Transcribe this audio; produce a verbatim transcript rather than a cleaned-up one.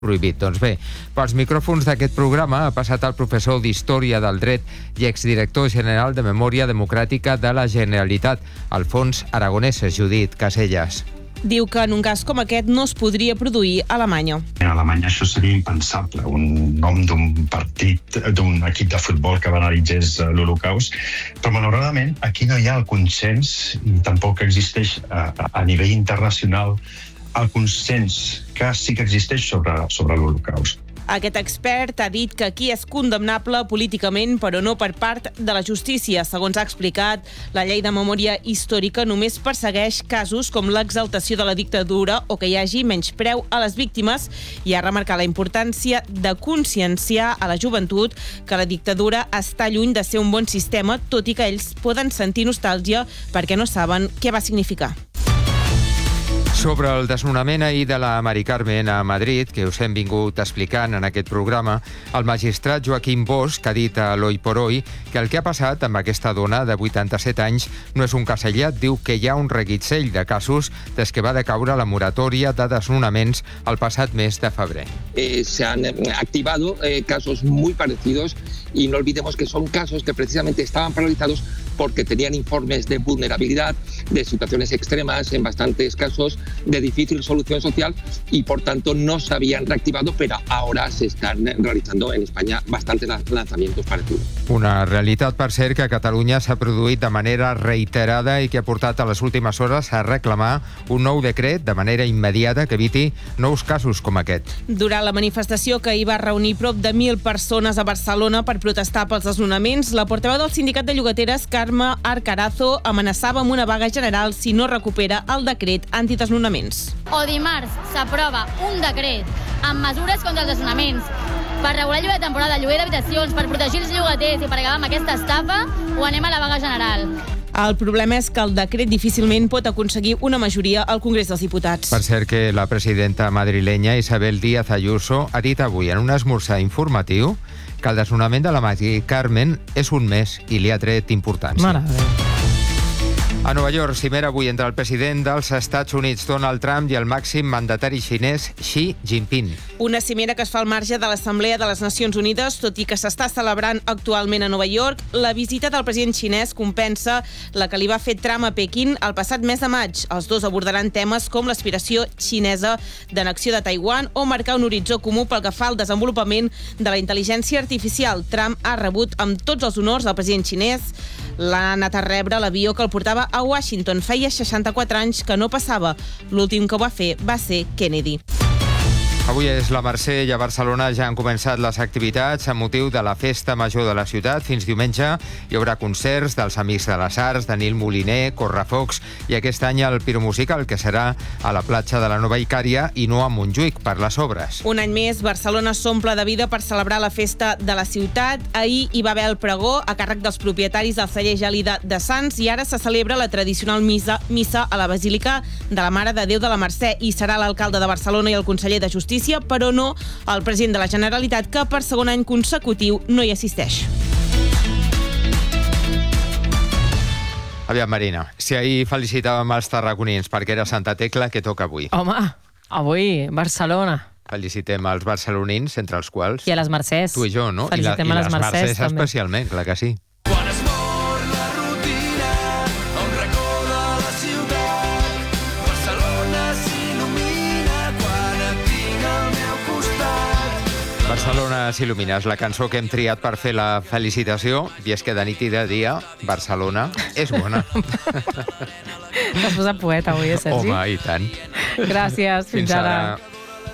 prohibit. Doncs bé, pels micròfons d'aquest programa ha passat el professor d'Història del Dret i exdirector general de Memòria Democràtica de la Generalitat, Alfons Aragonès. Judit Casellas. Diu que en un cas com aquest no es podria produir a Alemanya. A Alemanya això seria impensable, un nom d'un partit, d'un equip de futbol que banalitzés l'Holocaust, però malauradament aquí no hi ha el consens i tampoc existeix a, a nivell internacional el consens que sí que existeix sobre, sobre l'Holocaust. Aquest expert ha dit que aquí és condemnable políticament, però no per part de la justícia. Segons ha explicat, la llei de memòria històrica només persegueix casos com l'exaltació de la dictadura o que hi hagi menyspreu a les víctimes, i ha remarcat la importància de conscienciar a la joventut que la dictadura està lluny de ser un bon sistema, tot i que ells poden sentir nostàlgia perquè no saben què va significar. Sobre el desnonament ahir de la Mari Carmen a Madrid, que us hem vingut explicant en aquest programa, el magistrat Joaquim Bosch ha dit a l'Hoy por Hoy que el que ha passat amb aquesta dona de vuitanta-set anys no és un cas aïllat. Diu que hi ha un reguitzell de casos des que va decaure la moratòria de desnonaments el passat mes de febrer. Eh, se han activado eh, casos muy parecidos y no olvidemos que son casos que precisamente estaban paralizados porque tenían informes de vulnerabilidad, de situaciones extremas, en bastantes casos de difícil solución social, y por tanto no se habían reactivado, pero ahora se están realizando en España bastantes lanzamientos parecidos. Una realitat, per cert, que a Catalunya s'ha produït de manera reiterada i que ha portat a les últimes hores a reclamar un nou decret de manera immediata que eviti nous casos com aquest. Durant la manifestació que hi va reunir prop de mil persones a Barcelona per protestar pels desnonaments, la portaveu del sindicat de llogateres, Carme Arcarazo, amenaçava amb una vaga general si no recupera el decret antidesnonaments. O dimarts s'aprova un decret amb mesures contra els desnonaments per regular el lloguer de temporada, lloguer d'habitacions, per protegir els llogaters i per acabar amb aquesta estafa, o anem a la vaga general. El problema és que el decret difícilment pot aconseguir una majoria al Congrés dels Diputats. Per cert que la presidenta madrilenya Isabel Díaz Ayuso ha dit avui en un esmorzar informatiu que el desnonament de la Mari Carmen és un mes i li ha tret importància. Mare de Déu. A Nova York, cimera avui entre el president dels Estats Units, Donald Trump, i el màxim mandatari xinès, Xi Jinping. Una cimera que es fa al marge de l'Assemblea de les Nacions Unides, tot i que s'està celebrant actualment a Nova York. La visita del president xinès compensa la que li va fer Trump a Pequín el passat mes de maig. Els dos abordaran temes com l'aspiració xinesa d'annexió de Taiwan o marcar un horitzó comú pel que fa al desenvolupament de la intel·ligència artificial. Trump ha rebut amb tots els honors al president xinès. L'ha anat a rebre l'avió que el portava a Washington. Feia seixanta-quatre anys que no passava. L'últim que ho va fer va ser Kennedy. Avui és la Mercè i a Barcelona ja han començat les activitats amb motiu de la Festa Major de la ciutat. Fins diumenge hi haurà concerts dels Amics de les Arts, de Nil Moliner, Correfocs i aquest any el Piromusical, que serà a la platja de la Nova Icària i no a Montjuïc per les obres. Un any més, Barcelona s'omple de vida per celebrar la festa de la ciutat. Ahir hi va haver el pregó a càrrec dels propietaris del celler Gelida de Sants i ara se celebra la tradicional missa, missa a la Basílica de la Mare de Déu de la Mercè, i serà l'alcalde de Barcelona i el conseller de Justícia, però no el president de la Generalitat, que per segon any consecutiu no hi assisteix. Aviam, Marina, si ahir felicitàvem els tarraconins perquè era Santa Tecla, què toca avui? Home, avui, Barcelona. Felicitem els barcelonins, entre els quals... I a les Mercès. Tu i jo, no? Felicitem I, la, a les i les Mercès, Mercès també. especialment, clar que sí. Quan es mor la rutina a un racó de la ciutat, Barcelona s'il·lumina quan et tinc al meu costat. Barcelona s'il·lumina és la cançó que hem triat per fer la felicitació, i és que de nit i de dia Barcelona és bona. T'has posat poeta avui, eh, Sergi? Home, i tant. Gràcies, fins, Fins ara. ara.